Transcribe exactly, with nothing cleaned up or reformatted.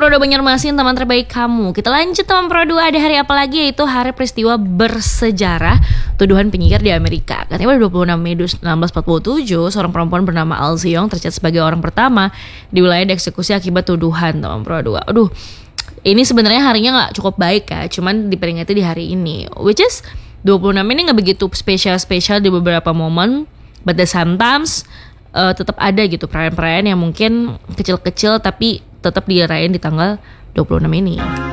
Pro udah Banjarmasin, teman terbaik kamu. Kita lanjut teman Pro dua, ada hari apa lagi, yaitu hari peristiwa bersejarah tuduhan penyihir di Amerika. Katanya pada dua puluh enam Mei seribu sembilan ratus empat puluh tujuh, seorang perempuan bernama Al Zeong tercatat sebagai orang pertama di wilayah dieksekusi akibat tuduhan, teman Pro dua. Aduh, ini sebenarnya harinya nggak cukup baik ya, cuman diperingati di hari ini. Which is dua puluh enam ini nggak begitu spesial-spesial di beberapa momen, but the sometimes uh, tetap ada gitu perayaan-perayaan yang mungkin kecil-kecil tapi tetap dirayain di tanggal dua puluh enam ini.